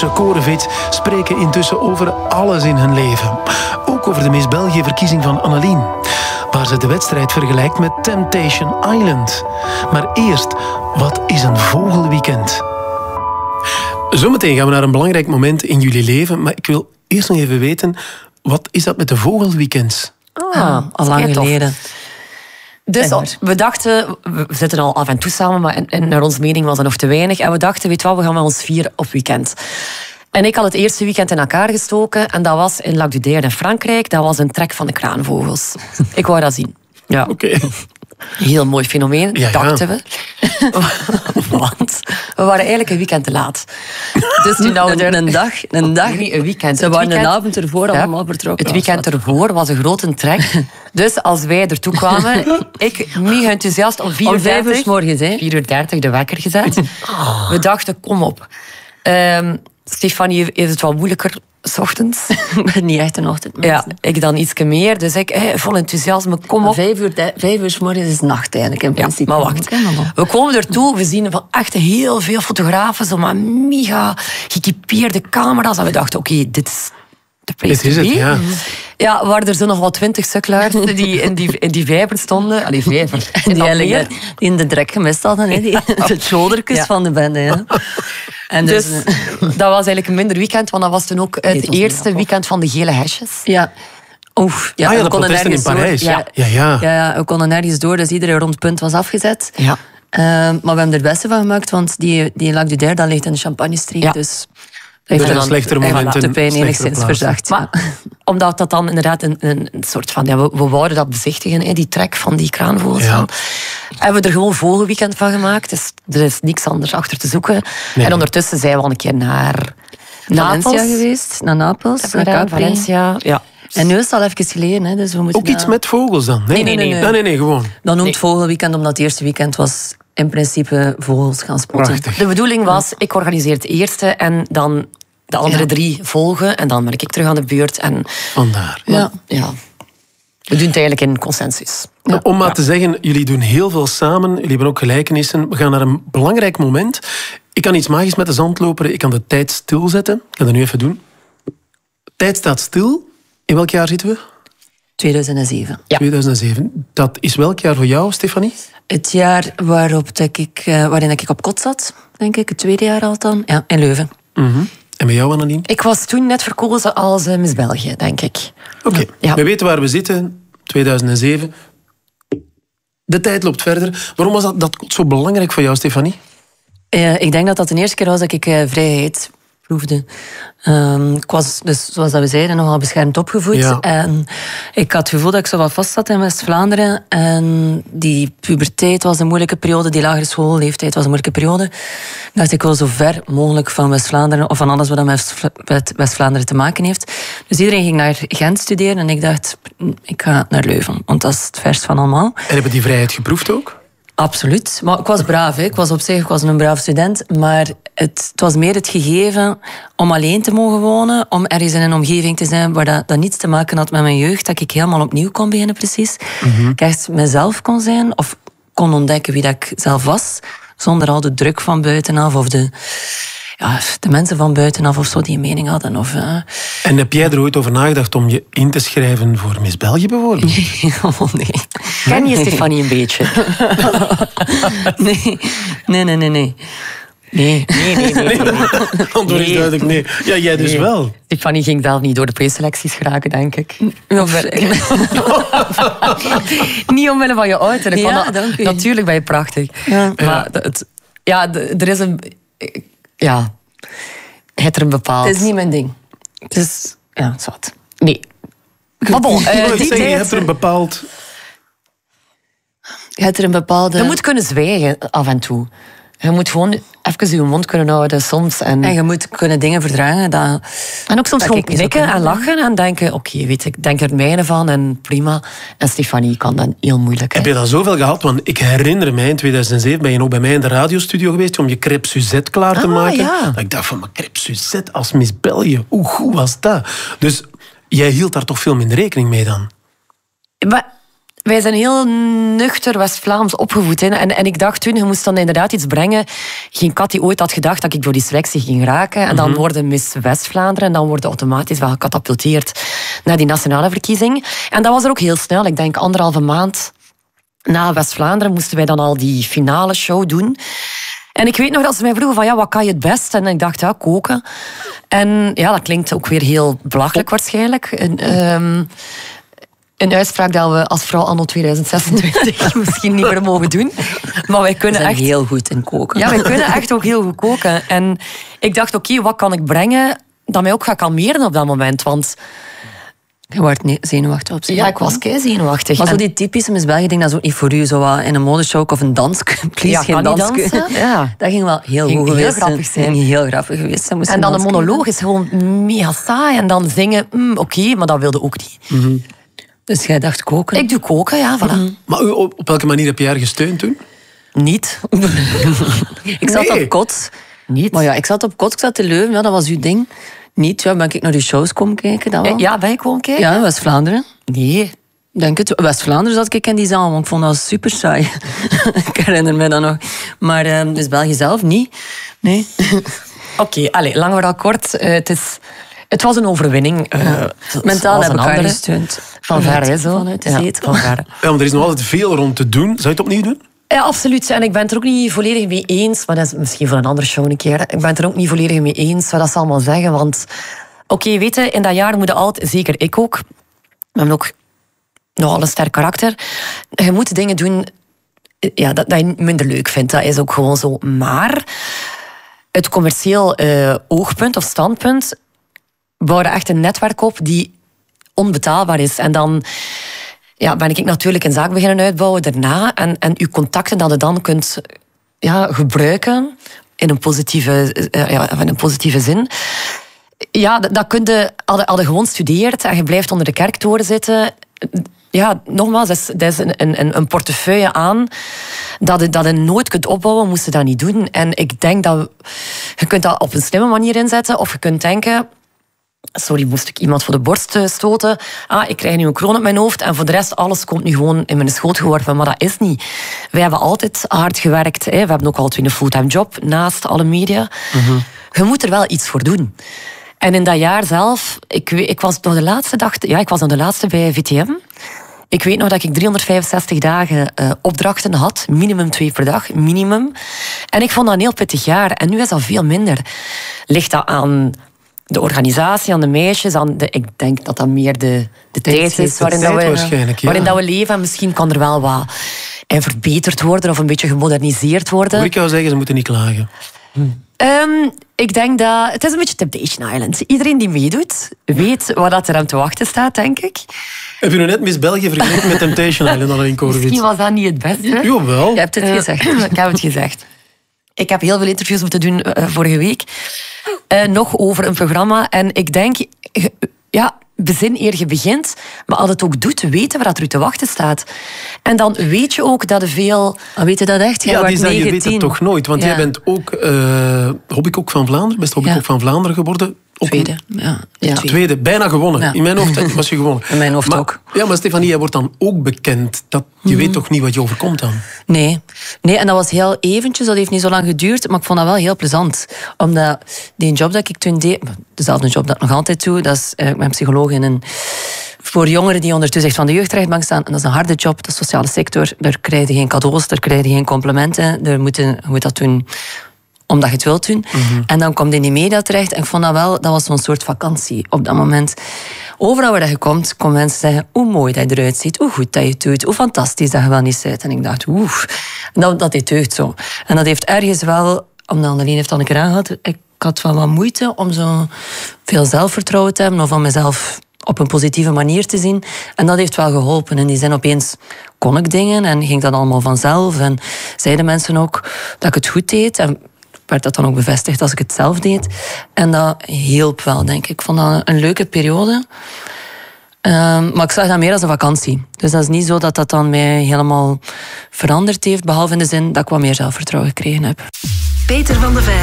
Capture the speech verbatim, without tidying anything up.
Brusselse korenvits spreken intussen over alles in hun leven. Ook over de Miss België-verkiezing van Annelien, waar ze de wedstrijd vergelijkt met Temptation Island. Maar eerst, wat is een vogelweekend? Zometeen gaan we naar een belangrijk moment in jullie leven, maar ik wil eerst nog even weten, wat is dat met de vogelweekends? Ah, al lang geleden. Dus we dachten, we zitten al af en toe samen, maar en naar onze mening was dat nog te weinig. En we dachten, weet je wat, we gaan met ons vieren op weekend. En ik had het eerste weekend in elkaar gestoken en dat was in Lac du Daire in Frankrijk. Dat was een trek van de kraanvogels. Ik wou dat zien. Ja. Oké. Okay. Heel mooi fenomeen, ja, dachten ja. we. Want we waren eigenlijk een weekend te laat. Dus toen nou een, een dag, een dag. Niet een weekend. Ze waren weekend, een avond ervoor allemaal vertrokken. Het weekend ervoor was een grote trek. Dus als wij ertoe kwamen, ik mega enthousiast om vier uur vijf uur 's morgens, hè? vier uur dertig de wekker gezet. Oh. We dachten, kom op. Um, Stefanie heeft het wat moeilijker 's ochtends. Ik ben niet echt een ochtendmens. Ja, ik dan iets meer. Dus ik, hey, vol enthousiasme, kom op. Vijf uur, de, vijf uur 's morgens is nacht eigenlijk in principe. Ja, maar wacht. We komen ertoe, we zien van echt heel veel fotografen, zo maar mega geëquipeerde camera's. En we dachten, oké, okay, dit is de place dit is het, ja. Ja, waren er zo nog wel twintig sukkelaars die in die, in die vijver stonden. Allee, vijver. En die eigenlijk die in de drek gemist hadden. Hè? Die, de shouldertjes ja. van de bende. Ja. En dus, dus dat was eigenlijk een minder weekend, want dat was toen ook het, het eerste weekend van de gele hesjes. Ja. Oef, ja, ah, ja, we konden nergens in Parijs. door. Ja. Ja, ja. Ja, ja, we konden nergens door, dus iedere rondpunt was afgezet. Ja. Uh, maar we hebben er het beste van gemaakt, want die, die Lac du Daire, dat ligt in de Champagne-streek. Ja. Dus heeft er een slechter moment de pijn enigszins verzacht. Maar ja. Omdat dat dan inderdaad een, een soort van... Ja, we, we wouden dat bezichtigen, hè, die trek van die kraanvogels. Ja. Hebben we er gewoon vogelweekend van gemaakt. Dus er is niks anders achter te zoeken. Nee. En ondertussen zijn we al een keer naar Napels Valencia geweest. Naar Napels, naar Capri. Valencia, ja. En nu is het al even geleden. Hè, dus we moeten ook iets met vogels dan? Nee, nee, nee. nee, nee. nee, nee, nee gewoon. Dan noemt nee. vogelweekend, omdat het eerste weekend was in principe vogels gaan spotten. Prachtig. De bedoeling was, ik organiseer het eerste en dan de andere ja. drie volgen. En dan ben ik terug aan de beurt. En vandaar. Ja. ja. We doen het eigenlijk in consensus. Ja. Om maar ja. te zeggen, jullie doen heel veel samen. Jullie hebben ook gelijkenissen. We gaan naar een belangrijk moment. Ik kan iets magisch met de zandloper. Ik kan de tijd stilzetten. Ik ga dat nu even doen. De tijd staat stil. In welk jaar zitten we? tweeduizend zeven. Ja. tweeduizend zeven. Dat is welk jaar voor jou, Stefanie? Het jaar waarop dat ik, waarin ik op kot zat, denk ik. Het tweede jaar al dan. Ja, in Leuven. Mm-hmm. En bij jou, Annelien? Ik was toen net verkozen als uh, Miss België, denk ik. Oké, okay. ja. We weten waar we zitten. tweeduizend zeven. De tijd loopt verder. Waarom was dat, dat zo belangrijk voor jou, Stefanie? Uh, ik denk dat dat de eerste keer was dat ik uh, vrijheid proefde. Um, ik was, dus, zoals dat we zeiden, nogal beschermd opgevoed. Ja. En ik had het gevoel dat ik zo wat vast zat in West-Vlaanderen. En die puberteit was een moeilijke periode. Die lagere schoolleeftijd was een moeilijke periode. Ik dacht, ik wil zo ver mogelijk van West-Vlaanderen, of van alles wat met West-Vlaanderen te maken heeft. Dus iedereen ging naar Gent studeren. En ik dacht, ik ga naar Leuven. Want dat is het verst van allemaal. En hebben die vrijheid geproefd ook? Absoluut. Maar ik was braaf. Hè. Ik was op zich ik was een braaf student. Maar het, het was meer het gegeven om alleen te mogen wonen. Om ergens in een omgeving te zijn waar dat, dat niets te maken had met mijn jeugd. Dat ik helemaal opnieuw kon beginnen, precies. Mm-hmm. Ik echt mezelf kon zijn. Of kon ontdekken wie dat ik zelf was. Zonder al de druk van buitenaf. Of de, ja, de mensen van buitenaf of zo die een mening hadden. Of, uh... En heb jij er ooit over nagedacht om je in te schrijven voor Miss België bijvoorbeeld? Oh, nee. Ken je Stefanie een beetje? nee. nee, nee, nee, nee. Nee, nee, nee. nee. Antwoord is duidelijk nee. Ja, jij dus nee. wel. Stefanie ging zelf niet door de preselecties geraken, denk ik. Of, niet omwille van je uiterlijk. Ja, dank u. Natuurlijk ben je prachtig. Ja. Maar het, ja, er is een... Ja, het er een bepaald... Het is niet mijn ding. Het is... Ja, zwart. Nee. Maar bon, uh, die zeggen, je hebt er een bepaald... Je hebt er een bepaalde... Je moet kunnen zwijgen af en toe. Je moet gewoon even je mond kunnen houden soms. En, en je moet kunnen dingen verdragen. Dat, en ook soms gewoon knikken en lachen en denken... Oké, okay, weet ik, denk er mijne van en prima. En Stefanie kan dat heel moeilijk. Heb hè? je dat zoveel gehad? Want ik herinner mij, in tweeduizend zeven ben je ook bij mij in de radiostudio geweest om je crêpe Suzette klaar te ah, maken. Ja. Dat ik dacht van, maar crêpe Suzette als Miss België, hoe goed was dat? Dus jij hield daar toch veel minder rekening mee dan? Maar... Wij zijn heel nuchter West-Vlaams opgevoed. Hè. En, en ik dacht toen, je moest dan inderdaad iets brengen. Geen kat die ooit had gedacht dat ik door die selectie ging raken. En dan mm-hmm. worden Miss West-Vlaanderen. En dan worden automatisch wel gecatapulteerd naar die nationale verkiezing. En dat was er ook heel snel. Ik denk anderhalve maand na West-Vlaanderen moesten wij dan al die finale show doen. En ik weet nog dat ze mij vroegen van, ja, wat kan je het best? En ik dacht, ja, koken. En ja, dat klinkt ook weer heel belachelijk waarschijnlijk. En, um, Een uitspraak dat we als vrouw anno tweeduizend zesentwintig misschien niet meer mogen doen. Maar wij kunnen we zijn echt heel goed in koken. Ja, wij kunnen echt ook heel goed koken. En ik dacht, oké, okay, wat kan ik brengen dat mij ook gaat kalmeren op dat moment? Want je wordt zenuwachtig op zich. Ja, ik was kei zenuwachtig. Maar zo die typische Miss België, ik denk dat is ook niet voor u. Zo wat in een modeshow of een dans. Please, ja, geen dans. Ja. Dat ging wel heel ging goed heel geweest. grappig zijn. Ging heel grappig geweest. En dan een monoloog is gewoon mega saai. En dan zingen, mm, oké, okay, maar dat wilde ook niet. Mm-hmm. Dus jij dacht koken? Ik doe koken, ja, voilà. Mm-hmm. Maar op, op welke manier heb je haar gesteund toen? Niet. ik zat nee. op kot. Niet. Maar ja, ik zat op kot, ik zat te Leuven, ja, dat was uw ding. Niet, ja, ben ik naar die shows komen kijken. Dat wel. Ja, ben ik gewoon kijken? Ja, West-Vlaanderen. Nee. Denk het. West-Vlaanderen zat ik in die zaal, want ik vond dat super saai. Ik herinner me dat nog. Maar uh, dus België zelf niet. Nee. Oké, okay, lang verhaal kort. Uh, het is... Het was een overwinning. Uh, Mentaal heb ik haar gesteund. Van ver, hè, zo. Vanuit de zetel. Ja, van ver. Ja, maar er is nog altijd veel rond te doen. Zou je het opnieuw doen? Ja, absoluut. En ik ben het er ook niet volledig mee eens. Maar dat is misschien voor een andere show een keer. Ik ben het er ook niet volledig mee eens wat dat ze allemaal zeggen. Want, oké, okay, weet je, in dat jaar moet je altijd... Zeker ik ook. We hebben ook nogal een sterk karakter. Je moet dingen doen ja, dat, dat je minder leuk vindt. Dat is ook gewoon zo. Maar het commercieel uh, oogpunt of standpunt... bouw er echt een netwerk op die onbetaalbaar is. En dan ja, ben ik natuurlijk een zaak beginnen uitbouwen daarna. En, en uw contacten dat je dan kunt ja, gebruiken in een positieve, uh, ja, in een positieve zin. Ja, dat, dat kun je, als je, als je gewoon studeert en je blijft onder de kerktoren zitten... Ja, nogmaals, dat is, dat is een, een, een portefeuille aan dat je, dat je nooit kunt opbouwen, moest je dat niet doen. En ik denk dat je kunt dat op een slimme manier inzetten, of je kunt denken... Sorry, moest ik iemand voor de borst stoten? Ah, ik krijg nu een kroon op mijn hoofd en voor de rest, alles komt nu gewoon in mijn schoot geworpen. Maar dat is niet. Wij hebben altijd hard gewerkt. Hè. We hebben ook altijd een fulltime job naast alle media. Mm-hmm. Je moet er wel iets voor doen. En in dat jaar zelf, ik, ik was nog de laatste dag, ja, ik was nog de laatste bij V T M. Ik weet nog dat ik driehonderdvijfenzestig dagen uh, opdrachten had. Minimum twee per dag, minimum. En ik vond dat een heel pittig jaar. En nu is dat veel minder. Ligt dat aan de organisatie, aan de meisjes, aan de, ik denk dat dat meer de, de tijd is waarin, tijd dat we, waarschijnlijk, ja. waarin dat we leven. En misschien kan er wel wat en verbeterd worden of een beetje gemoderniseerd worden. Moet ik jou zeggen, ze moeten niet klagen. Hm. Um, ik denk dat... Het is een beetje Temptation Island. Iedereen die meedoet, weet wat dat er aan te wachten staat, denk ik. Heb je nu net Miss België vergeleken met Temptation Island, Annelien Korowitz? Misschien was dat niet het beste. Jawel. Je hebt het uh, gezegd. Ik heb het gezegd. Ik heb heel veel interviews moeten doen uh, vorige week. Uh, nog over een programma. En ik denk... Uh, ja, bezin eer je begint. Maar als het ook doet, weten we dat er u te wachten staat. En dan weet je ook dat er veel... Oh, weet je dat echt? Jij ja, die zei, je weet het toch nooit. Want ja. jij bent ook uh, hobbycook van Vlaanderen. Best hobbycook ja. van Vlaanderen geworden. Ook tweede. Ja, ja. tweede. Tweede. Bijna gewonnen. Ja. In mijn hoofd was je gewonnen. In mijn hoofd maar, ook. Ja, maar Stefanie, jij wordt dan ook bekend. Dat, je mm-hmm. weet toch niet wat je overkomt dan? Nee. Nee, en dat was heel eventjes. Dat heeft niet zo lang geduurd. Maar ik vond dat wel heel plezant. Omdat die job dat ik toen deed... Dezelfde job dat ik nog altijd doe. Dat is, uh, ik ben psycholoog in een... Voor jongeren die onder toezicht van de jeugdrechtbank staan. En dat is een harde job, de sociale sector. Daar krijg je geen cadeaus, daar krijg je geen complimenten. Daar moet je, je moet dat doen omdat je het wilt doen. Mm-hmm. En dan kom je in die media terecht. En ik vond dat wel, dat was zo'n soort vakantie op dat moment. Overal waar je komt, komen mensen zeggen hoe mooi dat je eruit ziet, hoe goed dat je het doet, hoe fantastisch dat je wel niet bent. En ik dacht, oeh, dat, dat dit deugt zo. En dat heeft ergens wel, omdat Annelien heeft al een keer aangehad, ik had wel wat moeite om zo veel zelfvertrouwen te hebben of om mezelf op een positieve manier te zien. En dat heeft wel geholpen. In die zin opeens kon ik dingen en ging dat allemaal vanzelf. En zeiden mensen ook dat ik het goed deed. En werd dat dan ook bevestigd als ik het zelf deed. En dat hielp wel, denk ik. Ik vond dat een leuke periode. Um, maar ik zag dat meer als een vakantie. Dus dat is niet zo dat dat dan mij helemaal veranderd heeft. Behalve in de zin dat ik wat meer zelfvertrouwen gekregen heb. Peter van de Veijren.